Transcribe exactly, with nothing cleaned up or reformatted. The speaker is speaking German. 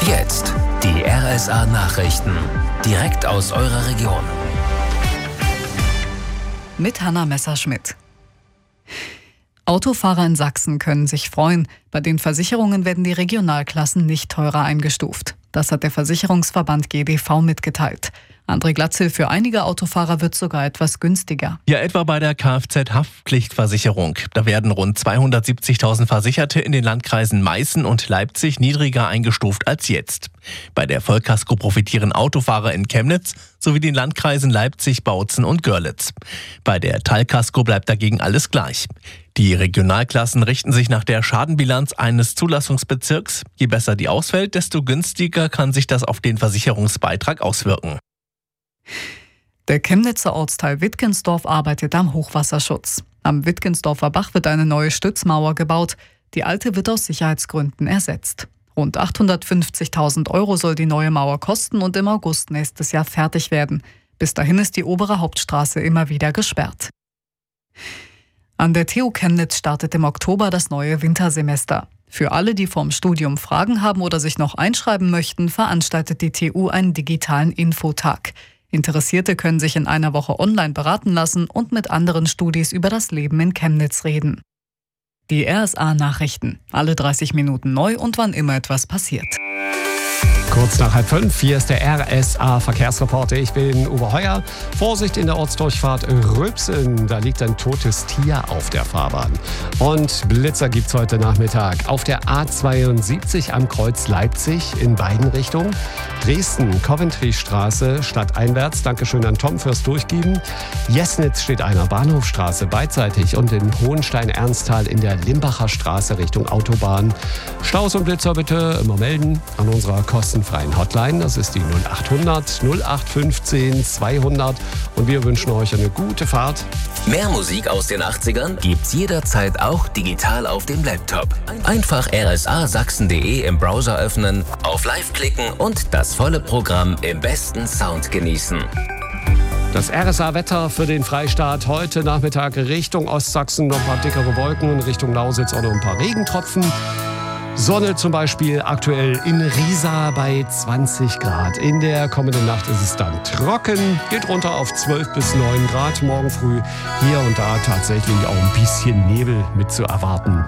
Jetzt die R S A-Nachrichten. Direkt aus eurer Region. Mit Hanna Messerschmidt. Autofahrer in Sachsen können sich freuen. Bei den Versicherungen werden die Regionalklassen nicht teurer eingestuft. Das hat der Versicherungsverband G D V mitgeteilt. André Glatzel, für einige Autofahrer wird sogar etwas günstiger. Ja, etwa bei der Kfz-Haftpflichtversicherung. Da werden rund zweihundertsiebzigtausend Versicherte in den Landkreisen Meißen und Leipzig niedriger eingestuft als jetzt. Bei der Vollkasko profitieren Autofahrer in Chemnitz sowie den Landkreisen Leipzig, Bautzen und Görlitz. Bei der Teilkasko bleibt dagegen alles gleich. Die Regionalklassen richten sich nach der Schadenbilanz eines Zulassungsbezirks. Je besser die ausfällt, desto günstiger kann sich das auf den Versicherungsbeitrag auswirken. Der Chemnitzer Ortsteil Wittgensdorf arbeitet am Hochwasserschutz. Am Wittgensdorfer Bach wird eine neue Stützmauer gebaut. Die alte wird aus Sicherheitsgründen ersetzt. Rund achthundertfünfzigtausend Euro soll die neue Mauer kosten und im August nächstes Jahr fertig werden. Bis dahin ist die obere Hauptstraße immer wieder gesperrt. An der T U Chemnitz startet im Oktober das neue Wintersemester. Für alle, die vorm Studium Fragen haben oder sich noch einschreiben möchten, veranstaltet die T U einen digitalen Infotag. Interessierte können sich in einer Woche online beraten lassen und mit anderen Studis über das Leben in Chemnitz reden. Die R S A-Nachrichten. Alle dreißig Minuten neu und wann immer etwas passiert. Kurz nach halb fünf, hier ist der R S A-Verkehrsreporter. Ich bin Uwe Heuer. Vorsicht in der Ortsdurchfahrt Röpsen, da liegt ein totes Tier auf der Fahrbahn. Und Blitzer gibt's heute Nachmittag auf der A zweiundsiebzig am Kreuz Leipzig in beiden Richtungen. Dresden, Coventry-Straße stadteinwärts. Dankeschön an Tom fürs Durchgeben. Jesnitz steht einer Bahnhofstraße beidseitig und in Hohenstein-Ernsthal in der Limbacher Straße Richtung Autobahn. Staus und Blitzer bitte immer melden an unserer kostenfreien Hotline. Das ist die null achthundert null acht fünfzehn zweihundert und wir wünschen euch eine gute Fahrt. Mehr Musik aus den achtzigern gibt's jederzeit auch digital auf dem Laptop. Einfach r s a sachsen punkt d e im Browser öffnen, auf Live klicken und das volle Programm im besten Sound genießen. Das R S A-Wetter für den Freistaat heute Nachmittag Richtung Ostsachsen noch ein paar dickere Wolken und Richtung Lausitz auch noch ein paar Regentropfen. Sonne zum Beispiel aktuell in Riesa bei zwanzig Grad. In der kommenden Nacht ist es dann trocken, geht runter auf zwölf bis neun Grad. Morgen früh hier und da tatsächlich auch ein bisschen Nebel mit zu erwarten.